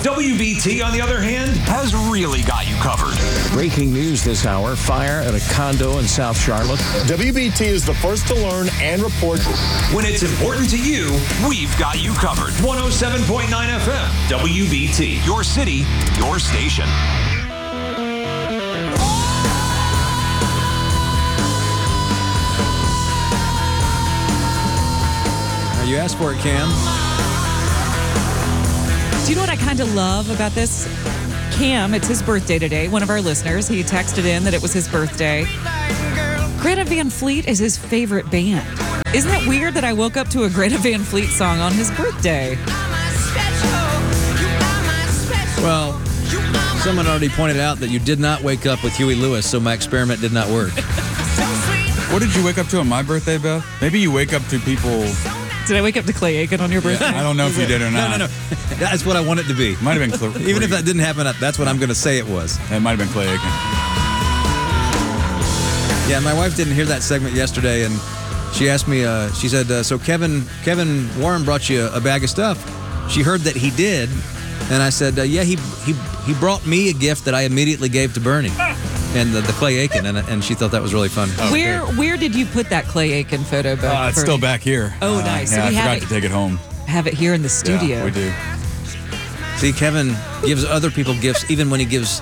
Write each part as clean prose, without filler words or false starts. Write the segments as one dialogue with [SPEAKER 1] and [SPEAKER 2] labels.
[SPEAKER 1] WBT, on the other hand, has really got you covered.
[SPEAKER 2] Breaking news this hour, fire at a condo in South Charlotte.
[SPEAKER 3] WBT is the first to learn and report.
[SPEAKER 1] When it's important to you, we've got you covered. 107.9 FM, WBT, your city, your station.
[SPEAKER 4] You asked for it, Cam.
[SPEAKER 5] Do you know what I kind of love about this? Cam, it's his birthday today. One of our listeners, he texted in that it was his birthday. Greta Van Fleet is his favorite band. Isn't that weird that I woke up to a Greta Van Fleet song on his birthday?
[SPEAKER 4] Well, someone already pointed out that you did not wake up with Huey Lewis, so my experiment did not work.
[SPEAKER 6] What did you wake up to on my birthday, Beth? Maybe you wake up to people...
[SPEAKER 5] Did I wake up to Clay Aiken on your birthday?
[SPEAKER 6] Yeah, I don't know if you did or not.
[SPEAKER 4] No. That's what I want it to be.
[SPEAKER 6] Might have been Clay.
[SPEAKER 4] Even if that didn't happen, that's what I'm going to say it was.
[SPEAKER 6] It might have been Clay Aiken.
[SPEAKER 4] Yeah, my wife didn't hear that segment yesterday, and she asked me, she said, so Kevin Warren brought you a bag of stuff. She heard that he did, and I said, yeah, he brought me a gift that I immediately gave to Bernie. And the Clay Aiken, and she thought that was really fun.
[SPEAKER 6] Oh,
[SPEAKER 5] where did you put that Clay Aiken photo?
[SPEAKER 6] It's still back here.
[SPEAKER 5] Oh, nice.
[SPEAKER 6] Yeah,
[SPEAKER 5] So
[SPEAKER 6] I forgot to take it home.
[SPEAKER 5] Have it here in the studio.
[SPEAKER 6] Yeah, we do.
[SPEAKER 4] See, Kevin gives other people gifts, even when he gives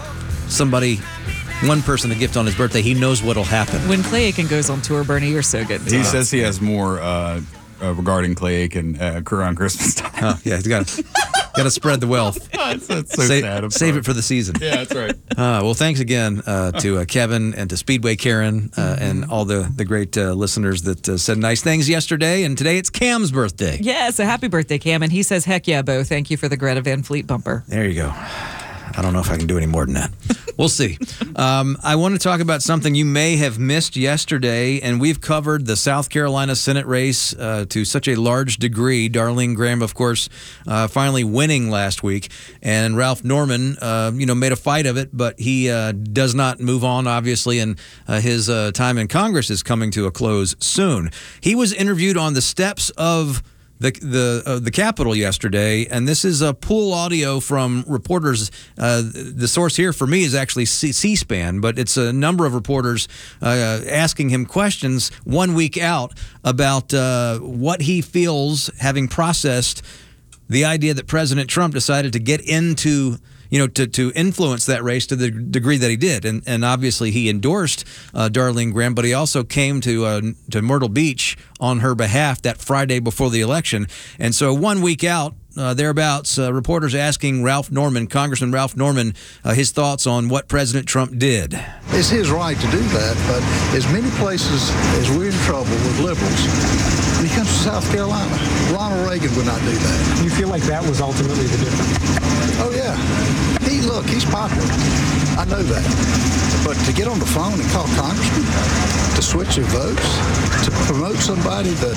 [SPEAKER 4] one person a gift on his birthday, he knows what'll happen.
[SPEAKER 5] When Clay Aiken goes on tour, Bernie, you're so good.
[SPEAKER 6] He says he has more regarding Clay Aiken around Christmas time.
[SPEAKER 4] Oh, yeah, he's got to spread the wealth.
[SPEAKER 6] That's so sad.
[SPEAKER 4] Save it for the season.
[SPEAKER 6] Yeah, that's right.
[SPEAKER 4] Well, thanks again to Kevin and to Speedway Karen and all the great listeners that said nice things yesterday. And today it's Cam's birthday.
[SPEAKER 5] Yeah, so happy birthday, Cam. And he says, heck yeah, Bo. Thank you for the Greta Van Fleet bumper.
[SPEAKER 4] There you go. I don't know if I can do any more than that. We'll see. I want to talk about something you may have missed yesterday, and we've covered the South Carolina Senate race to such a large degree. Darlene Graham, of course, finally winning last week, and Ralph Norman, made a fight of it, but he does not move on, obviously, and his time in Congress is coming to a close soon. He was interviewed on the steps of the Capitol yesterday, and this is a pool audio from reporters. The source here for me is actually C-SPAN, but it's a number of reporters asking him questions 1 week out about what he feels, having processed the idea that President Trump decided to get into to influence that race to the degree that he did. And obviously he endorsed Darlene Graham, but he also came to Myrtle Beach on her behalf that Friday before the election. And so 1 week out, thereabouts, reporters asking Congressman Ralph Norman, his thoughts on what President Trump did.
[SPEAKER 7] It's his right to do that, but as many places as we're in trouble with liberals, when he comes to South Carolina, Ronald Reagan would not do that.
[SPEAKER 8] You feel like that was ultimately the difference?
[SPEAKER 7] Oh, yeah. He's popular. I know that. But to get on the phone and call congressmen, to switch their votes, to promote somebody that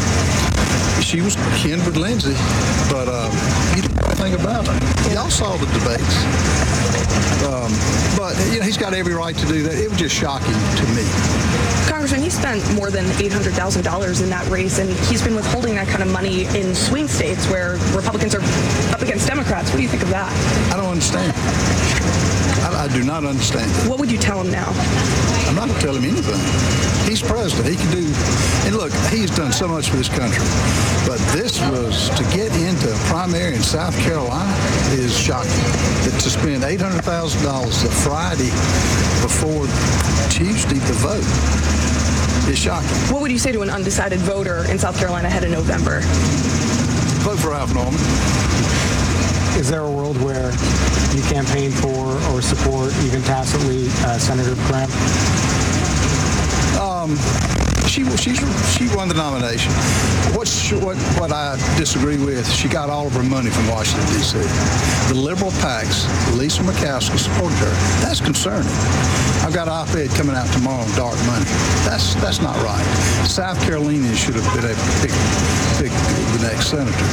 [SPEAKER 7] she was kin with Lindsey, but he didn't know anything about her. Y'all saw the debates. But he's got every right to do that. It was just shocking to me.
[SPEAKER 9] Congressman, he spent more than $800,000 in that race, and he's been withholding that kind of money in swing states where Republicans are up against Democrats. What do you think of that?
[SPEAKER 7] I don't understand. I do not understand it.
[SPEAKER 9] What would you tell him now?
[SPEAKER 7] I'm not going to tell him anything. He's president. He can do, and look, he's done so much for this country. But this was, to get into a primary in South Carolina is shocking. To spend $800,000 the Friday before Tuesday to vote is shocking.
[SPEAKER 9] What would you say to an undecided voter in South Carolina ahead of November?
[SPEAKER 7] Vote for Ralph Norman.
[SPEAKER 8] Is there a world where you campaign for or support, even tacitly, Senator Graham?
[SPEAKER 7] She won the nomination. What I disagree with, she got all of her money from Washington, D.C. The liberal PACs, Lisa Murkowski supported her. That's concerning. I've got an op-ed coming out tomorrow on dark money. That's not right. South Carolinians should have been able to pick the next senator.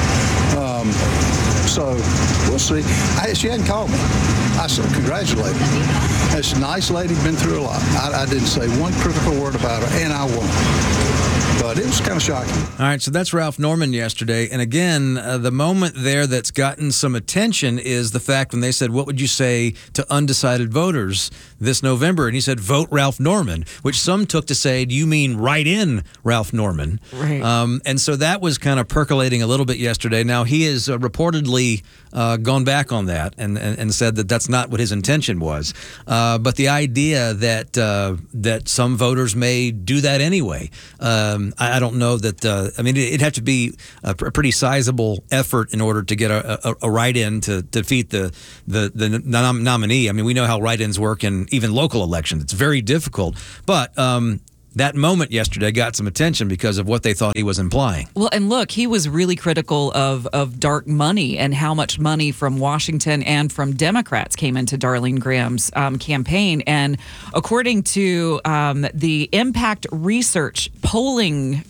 [SPEAKER 7] So we'll see. She hadn't called me. I said, congratulate her. It's a nice lady, been through a lot. I didn't say one critical word about her, and I won't. But But it was kind of shocking.
[SPEAKER 4] All right, so that's Ralph Norman yesterday. And again, the moment there that's gotten some attention is the fact when they said, what would you say to undecided voters this November? And he said, vote Ralph Norman, which some took to say, do you mean write in Ralph Norman?
[SPEAKER 5] Right.
[SPEAKER 4] And so that was kind of percolating a little bit yesterday. Now, he has reportedly gone back on that and said that that's not what his intention was. But the idea that some voters may do that anyway, I don't know that. I mean, it'd have to be a pretty sizable effort in order to get a write-in to defeat the nominee. I mean, we know how write-ins work in even local elections. It's very difficult. But that moment yesterday got some attention because of what they thought he was implying.
[SPEAKER 5] Well, and look, he was really critical of dark money and how much money from Washington and from Democrats came into Darlene Graham's campaign. And according to the Impact Research polling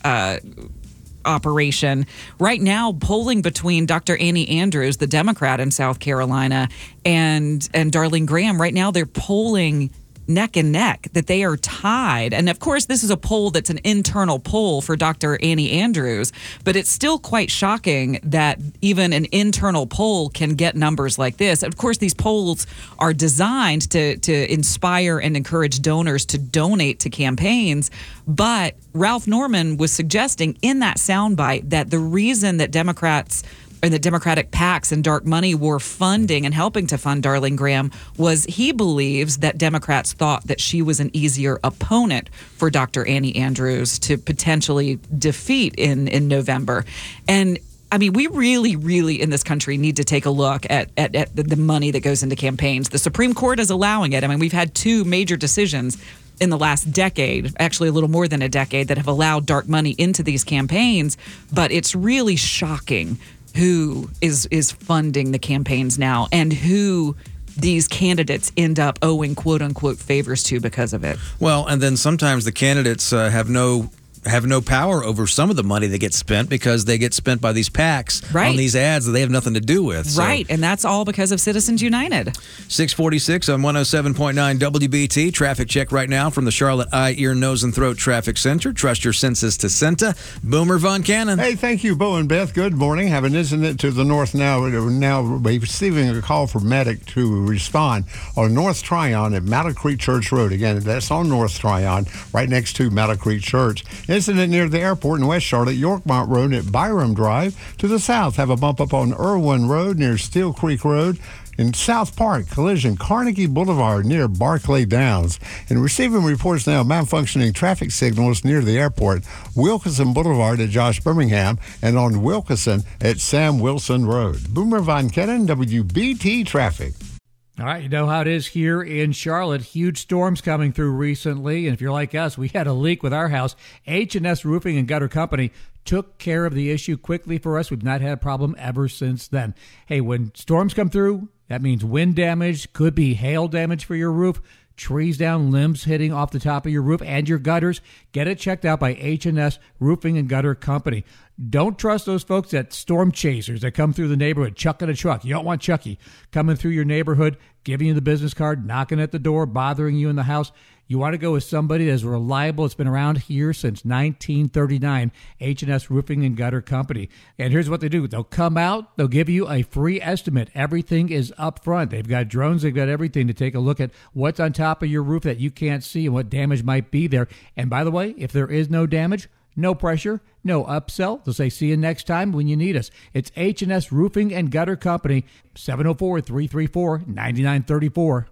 [SPEAKER 5] operation, right now polling between Dr. Annie Andrews, the Democrat in South Carolina, and Darlene Graham, right now they're polling neck and neck, that they are tied. And of course, this is a poll that's an internal poll for Dr. Annie Andrews, but it's still quite shocking that even an internal poll can get numbers like this. Of course, these polls are designed to inspire and encourage donors to donate to campaigns. But Ralph Norman was suggesting in that soundbite that the reason that Democrats and the Democratic PACs and dark money were funding and helping to fund Darlene Graham was he believes that Democrats thought that she was an easier opponent for Dr. Annie Andrews to potentially defeat in November. And I mean, we really, really in this country need to take a look at the money that goes into campaigns. The Supreme Court is allowing it. I mean, we've had two major decisions in the last decade, actually a little more than a decade, that have allowed dark money into these campaigns. But it's really shocking who is funding the campaigns now and who these candidates end up owing quote unquote favors to because of it.
[SPEAKER 4] Well, and then sometimes the candidates have no power over some of the money that gets spent because they get spent by these PACs on these ads that they have nothing to do with. So.
[SPEAKER 5] Right, and that's all because of Citizens United.
[SPEAKER 4] 646 on 107.9 WBT. Traffic check right now from the Charlotte Eye, Ear, Nose, and Throat Traffic Center. Trust your senses to CENTA. Boomer Von Cannon.
[SPEAKER 10] Hey, thank you, Bo and Beth. Good morning. Have an incident to the north now. We're now receiving a call for medic to respond on North Tryon at Mattle Creek Church Road. Again, that's on North Tryon, right next to Mattle Creek Church. Incident near the airport in West Charlotte, Yorkmont Road at Byram Drive. To the south, have a bump up on Irwin Road near Steel Creek Road. In South Park, collision Carnegie Boulevard near Barclay Downs. And receiving reports now of malfunctioning traffic signals near the airport, Wilkinson Boulevard at Josh Birmingham, and on Wilkinson at Sam Wilson Road. Boomer Von Cannon, WBT Traffic.
[SPEAKER 11] All right, you know how it is here in Charlotte. Huge storms coming through recently, and if you're like us, we had a leak with our house. H&S Roofing and Gutter Company took care of the issue quickly for us. We've not had a problem ever since then. Hey, when storms come through, that means wind damage, could be hail damage for your roof, trees down, limbs hitting off the top of your roof and your gutters. Get it checked out by H&S Roofing and Gutter Company. Don't trust those folks at storm chasers that come through the neighborhood, chucking a truck. You don't want Chucky coming through your neighborhood, giving you the business card, knocking at the door, bothering you in the house. You want to go with somebody that's reliable. It's been around here since 1939, H&S Roofing and Gutter Company. And here's what they do. They'll come out. They'll give you a free estimate. Everything is up front. They've got drones. They've got everything to take a look at what's on top of your roof that you can't see and what damage might be there. And by the way, if there is no damage, no pressure, no upsell. They'll say, see you next time when you need us. It's H&S Roofing and Gutter Company, 704-334-9934.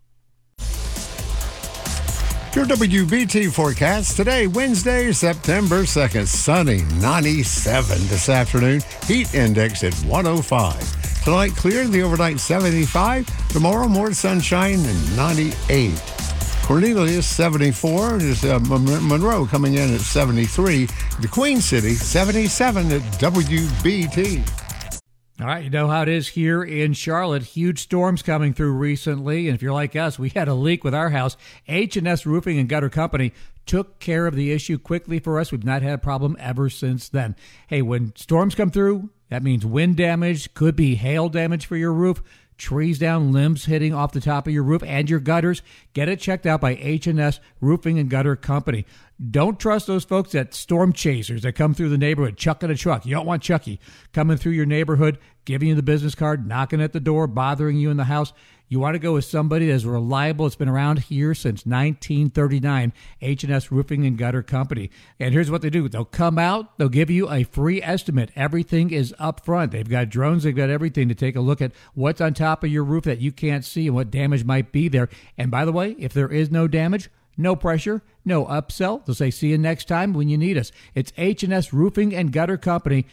[SPEAKER 10] Your WBT forecast today, Wednesday, September 2nd. Sunny, 97 this afternoon. Heat index at 105. Tonight, clear, the overnight 75. Tomorrow, more sunshine and 98. Cornelius, 74. There's Monroe coming in at 73. The Queen City, 77 at WBT.
[SPEAKER 11] All right, you know how it is here in Charlotte. Huge storms coming through recently, and if you're like us, we had a leak with our house. H&S Roofing and Gutter Company took care of the issue quickly for us. We've not had a problem ever since then. Hey, when storms come through, that means wind damage, could be hail damage for your roof, trees down, limbs hitting off the top of your roof and your gutters. Get it checked out by H&S Roofing and Gutter Company. Don't trust those folks at storm chasers that come through the neighborhood, chucking a truck. You don't want Chucky coming through your neighborhood, giving you the business card, knocking at the door, bothering you in the house. You want to go with somebody that's reliable. It's been around here since 1939, H&S Roofing and Gutter Company. And here's what they do. They'll come out. They'll give you a free estimate. Everything is up front. They've got drones. They've got everything to take a look at what's on top of your roof that you can't see and what damage might be there. And by the way, if there is no damage, no pressure, no upsell. They'll say, see you next time when you need us. It's H&S Roofing and Gutter Company,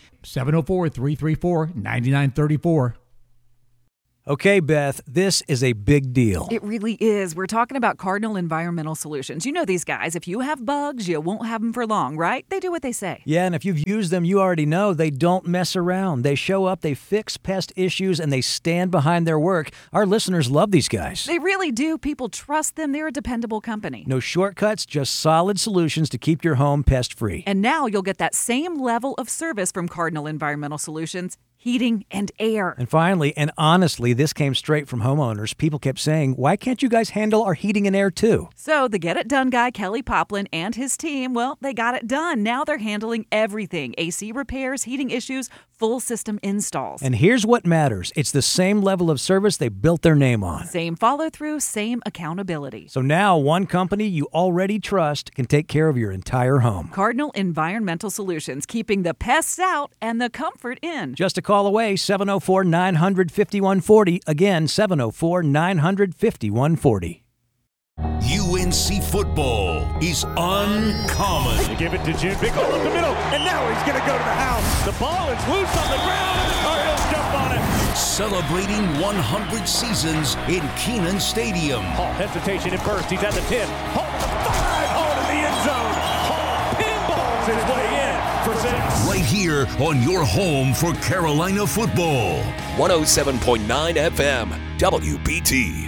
[SPEAKER 11] 704-334-9934.
[SPEAKER 4] Okay, Beth, this is a big deal.
[SPEAKER 5] It really is. We're talking about Cardinal Environmental Solutions. You know these guys. If you have bugs, you won't have them for long, right? They do what they say.
[SPEAKER 4] Yeah, and if you've used them, you already know they don't mess around. They show up, they fix pest issues, and they stand behind their work. Our listeners love these guys.
[SPEAKER 5] They really do. People trust them. They're a dependable company.
[SPEAKER 4] No shortcuts, just solid solutions to keep your home pest-free.
[SPEAKER 5] And now you'll get that same level of service from Cardinal Environmental Solutions. Heating and air.
[SPEAKER 4] And finally, and honestly, this came straight from homeowners. People kept saying, why can't you guys handle our heating and air too?
[SPEAKER 5] So the Get It Done guy, Kelly Poplin, and his team, well, they got it done. Now they're handling everything. AC repairs, heating issues, full system installs.
[SPEAKER 4] And here's what matters. It's the same level of service they built their name on.
[SPEAKER 5] Same follow-through, same accountability.
[SPEAKER 4] So now one company you already trust can take care of your entire home.
[SPEAKER 5] Cardinal Environmental Solutions, keeping the pests out and the comfort in.
[SPEAKER 4] Just a call away, 704-900-5140. Again, 704-900-5140.
[SPEAKER 1] UNC football is uncommon.
[SPEAKER 12] They give it to Jim. Big hole in the middle, and now he's going to go to the house. The ball is loose on the ground, and the Cardinals jump on it.
[SPEAKER 1] Celebrating 100 seasons in Kenan Stadium.
[SPEAKER 12] Hall hesitation at first. He's at the 10. Hall to the 5. Hall to the end zone. Hall pinballs his way in for 6.
[SPEAKER 1] Right here on your home for Carolina football.
[SPEAKER 13] 107.9 FM, WBT.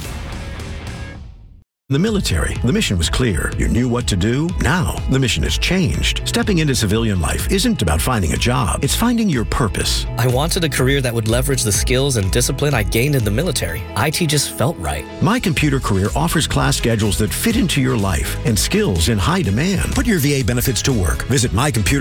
[SPEAKER 14] The military, the mission was clear. You knew what to do. Now, the mission has changed. Stepping into civilian life isn't about finding a job. It's finding your purpose.
[SPEAKER 15] I wanted a career that would leverage the skills and discipline I gained in the military. IT just felt right.
[SPEAKER 14] My Computer Career offers class schedules that fit into your life and skills in high demand. Put your VA benefits to work. Visit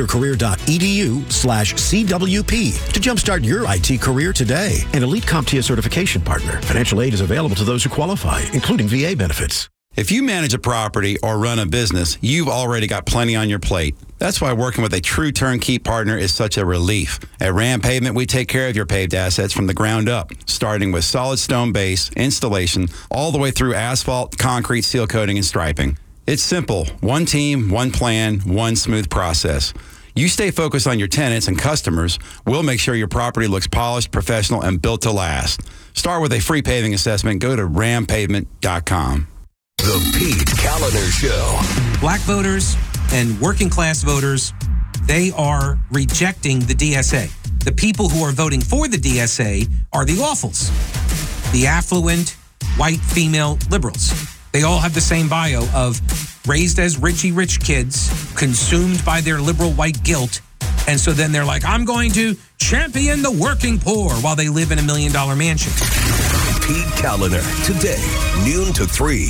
[SPEAKER 14] mycomputercareer.edu/CWP to jumpstart your IT career today. An elite CompTIA certification partner. Financial aid is available to those who qualify, including VA benefits.
[SPEAKER 16] If you manage a property or run a business, you've already got plenty on your plate. That's why working with a true turnkey partner is such a relief. At Ram Pavement, we take care of your paved assets from the ground up, starting with solid stone base, installation, all the way through asphalt, concrete, seal coating, and striping. It's simple. One team, one plan, one smooth process. You stay focused on your tenants and customers, we'll make sure your property looks polished, professional, and built to last. Start with a free paving assessment. Go to rampavement.com.
[SPEAKER 1] The Pete Kaliner Show.
[SPEAKER 17] Black voters and working class voters, they are rejecting the DSA. The people who are voting for the DSA are the awfuls, the affluent, white, female liberals. They all have the same bio of raised as Richie Rich kids, consumed by their liberal white guilt. And so then they're like, I'm going to champion the working poor while they live in $1 million mansion.
[SPEAKER 1] Pete Kaliner, today, noon to 3,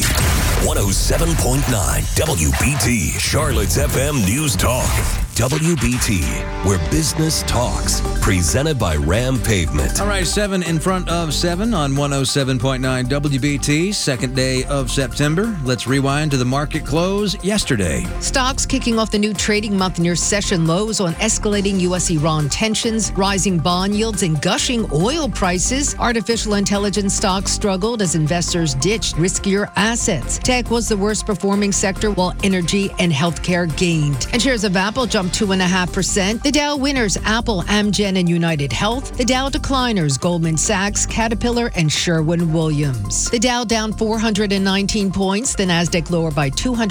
[SPEAKER 1] 107.9 WBT, Charlotte's FM News Talk. WBT, where business talks. Presented by Ram Pavement.
[SPEAKER 4] All right, 7 in front of 7 on 107.9 WBT, second day of September. Let's rewind to the market close yesterday.
[SPEAKER 18] Stocks kicking off the new trading month near session lows on escalating U.S.-Iran tensions, rising bond yields, and gushing oil prices. Artificial intelligence stocks struggled as investors ditched riskier assets. Tech was the worst performing sector, while energy and healthcare gained. And shares of Apple jumped 2.5%. The Dow winners, Apple, Amgen, and United Health. The Dow decliners, Goldman Sachs, Caterpillar, and Sherwin-Williams. The Dow down 419 points. The Nasdaq lower by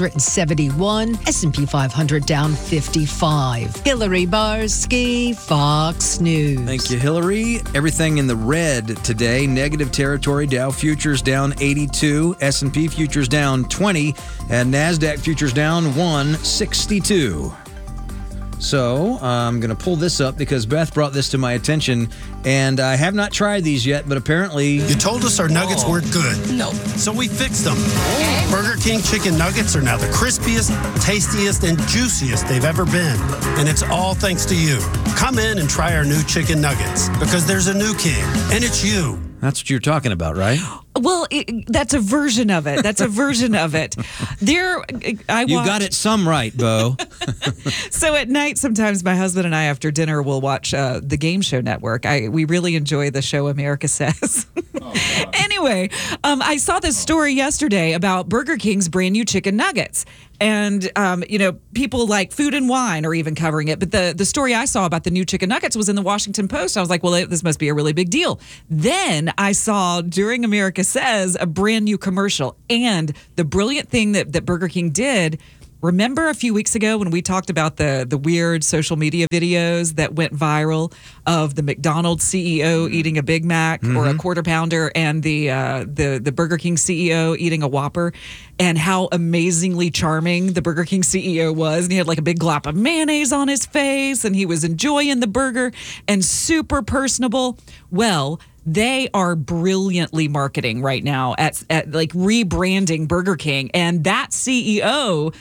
[SPEAKER 18] 271. S&P 500 down 55. Hillary Barsky, Fox News.
[SPEAKER 4] Thank you, Hillary. Everything in the red today. Negative territory. Dow futures down 82. S&P futures down 20. And Nasdaq futures down 162. So I'm going to pull this up because Beth brought this to my attention, and I have not tried these yet, but apparently...
[SPEAKER 19] You told us our nuggets weren't good. No. So we fixed them. Burger King chicken nuggets are now the crispiest, tastiest, and juiciest they've ever been. And it's all thanks to you. Come in and try our new chicken nuggets, because there's a new king, and it's you.
[SPEAKER 4] That's what you're talking about, right?
[SPEAKER 5] Well, that's a version of it. That's a version of it. You
[SPEAKER 4] got it some right, Bo.
[SPEAKER 5] So at night, sometimes my husband and I, after dinner, will watch the Game Show Network. We really enjoy the show America Says. Anyway, I saw this story yesterday about Burger King's brand new chicken nuggets. And, people like Food and Wine are even covering it. But the story I saw about the new chicken nuggets was in the Washington Post. I was like, well, this must be a really big deal. Then I saw during America Says a brand new commercial. And the brilliant thing that Burger King did, remember a few weeks ago when we talked about the weird social media videos that went viral of the McDonald's CEO eating a Big Mac or a Quarter Pounder and the Burger King CEO eating a Whopper, and how amazingly charming the Burger King CEO was? And he had like a big glop of mayonnaise on his face, and he was enjoying the burger and super personable. Well, they are brilliantly marketing right now at like rebranding Burger King. And that CEO